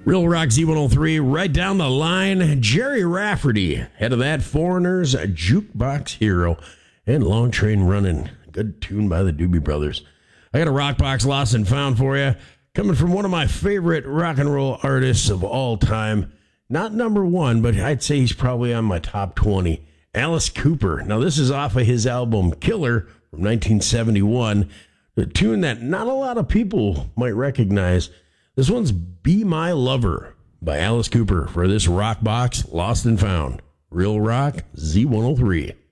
Real Rock Z103, right down the line. Jerry Rafferty, head of that. Foreigners, Jukebox Hero, and Long Train Running. Good tune by the Doobie Brothers. I got a rock box lost and found for you, coming from one of my favorite rock and roll artists of all time. Not number one, but I'd say he's probably on my top 20. Alice Cooper. Now, this is off of his album Killer from 1971. The tune that not a lot of people might recognize. This one's Be My Lover by Alice Cooper for this rock box lost and found. Real Rock Z103.